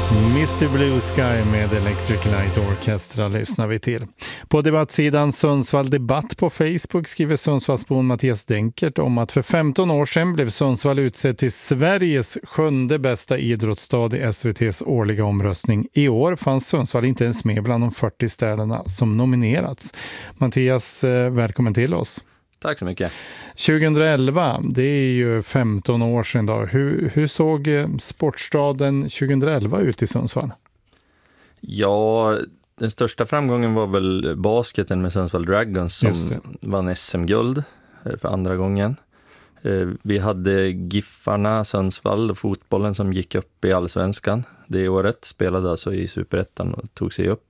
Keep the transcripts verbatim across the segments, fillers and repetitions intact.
mister Blue Sky med Electric Light Orchestra lyssnar vi till. På debattsidan Sundsvall Debatt på Facebook skriver Sundsvallsbon Mattias Denkert om att för femton år sedan blev Sundsvall utsedd till Sveriges sjunde bästa idrottsstad i S V T:s årliga omröstning. I år fanns Sundsvall inte ens med bland de fyrtio städerna som nominerats. Mattias, välkommen till oss. Tack så mycket. tjugoelva, det är ju femton år sedan då. Hur, hur såg sportstaden tjugoelva ut i Sundsvall? Ja, den största framgången var väl basketen med Sundsvall Dragons som vann S M-guld för andra gången. Vi hade Giffarna Sundsvall och fotbollen som gick upp i Allsvenskan det året. Spelade alltså i Superettan och tog sig upp.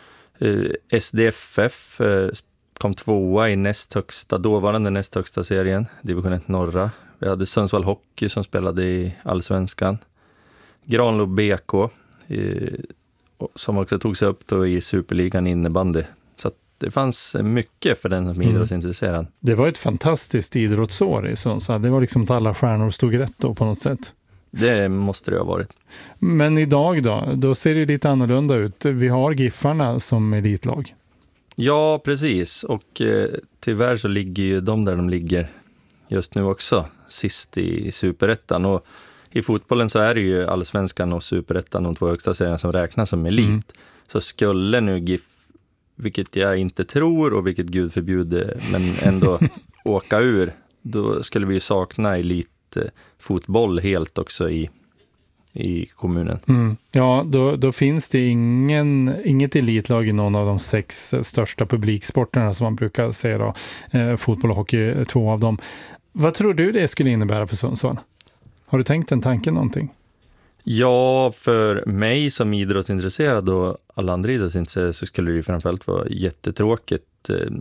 S D F F kom tvåa i näst högsta, dåvarande näst högsta serien, division ett norra. Vi hade Sundsvall Hockey som spelade i Allsvenskan. Granlo B K i, som också tog sig upp då i Superligan innebandy. Så att det fanns mycket för den som är mm. idrottsintresserad. Det var ett fantastiskt idrottsår i Sundsvall. Det var liksom att alla stjärnor stod rätt då på något sätt. Det måste det ha varit. Men idag då? Då ser det lite annorlunda ut. Vi har Giffarna som elitlag. Ja, precis. Och eh, tyvärr så ligger ju de där de ligger just nu också, sist i Superettan. Och i fotbollen så är det ju Allsvenskan och Superettan, de två högsta serierna som räknas som elit. Mm. Så skulle nu GIF, vilket jag inte tror och vilket Gud förbjuder, men ändå åka ur, då skulle vi ju sakna elitfotboll helt också i i kommunen. Mm. Ja, då, då finns det ingen, inget elitlag i någon av de sex största publiksporterna som man brukar säga då. Eh, fotboll och hockey, två av dem. Vad tror du det skulle innebära för Sundsvall? Har du tänkt en tanke någonting? Ja, för mig som idrottsintresserad och alla andra idrottsintresserade så skulle det framförallt vara jättetråkigt eh,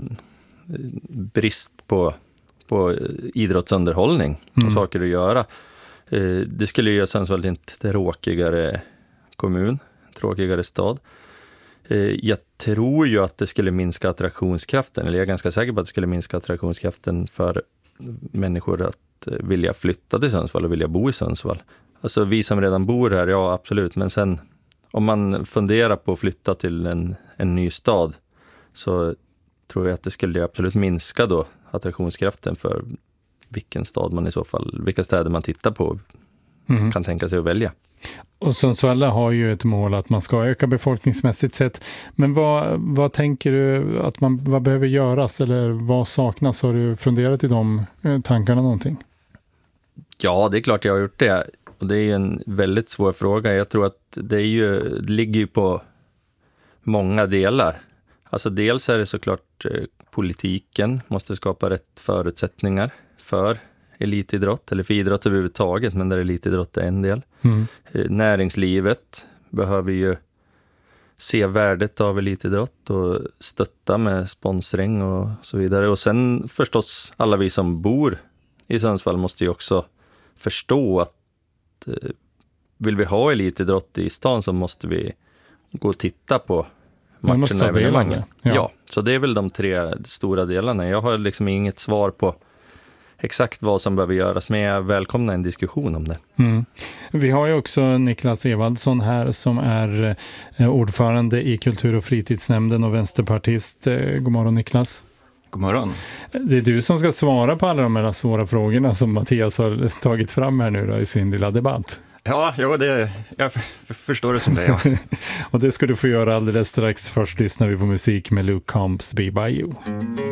brist på, på idrottsunderhållning och mm. saker att göra. Det skulle göra Sundsvall till en tråkigare kommun, tråkigare stad. Jag tror ju att det skulle minska attraktionskraften, eller jag är ganska säker på att det skulle minska attraktionskraften för människor att vilja flytta till Sundsvall och vilja bo i Sundsvall. Alltså vi som redan bor här, ja absolut, men sen om man funderar på att flytta till en, en ny stad så tror jag att det skulle absolut minska då attraktionskraften för vilken stad man i så fall, vilka städer man tittar på mm. kan tänka sig att välja. Och Sundsvall har ju ett mål att man ska öka befolkningsmässigt sett. Men vad, vad tänker du att man, vad behöver göras eller vad saknas? Har du funderat i de tankarna någonting? Ja, det är klart jag har gjort det. Och det är en väldigt svår fråga. Jag tror att det, är ju, det ligger ju på många delar. Alltså dels är det såklart politiken måste skapa rätt förutsättningar för elitidrott, eller för idrott överhuvudtaget, men där elitidrott är en del. Mm. Näringslivet behöver ju se värdet av elitidrott och stötta med sponsring och så vidare. Och sen förstås alla vi som bor i Sundsvall måste ju också förstå att vill vi ha elitidrott i stan så måste vi gå och titta på matcherna och evenemangen. Ja. ja, så det är väl de tre stora delarna. Jag har liksom inget svar på exakt vad som behöver göras, men jag välkomnar en diskussion om det. Mm. Vi har ju också Niklas Evaldsson här som är eh, ordförande i kultur- och fritidsnämnden och vänsterpartist. Eh, god morgon Niklas. God morgon. Det är du som ska svara på alla de här svåra frågorna som Mattias har tagit fram här nu då, i sin lilla debatt. Ja, ja det, jag förstår det som det är. Ja. Och det ska du få göra alldeles strax. Först lyssnar vi på musik med Luke Combs Be By You.